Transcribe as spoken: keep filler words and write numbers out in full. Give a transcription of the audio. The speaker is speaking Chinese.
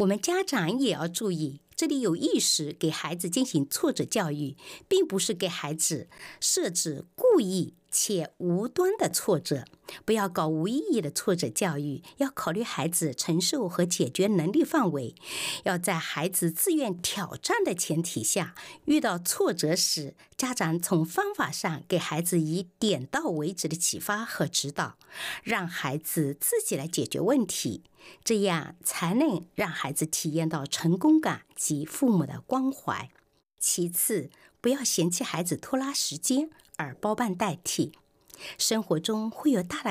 我们家长也要注意，这里有意识给孩子进行挫折教育，并不是给孩子设置故意且无端的挫折，不要搞无意义的挫折教育，要考虑孩子承受和解决能力范围，要在孩子自愿挑战的前提下，遇到挫折时，家长从方法上给孩子以点到为止的启发和指导，让孩子自己来解决问题，这样才能让孩子体验到成功感及父母的关怀。其次，不要嫌弃孩子拖拉时间而包办代替。生活中会有大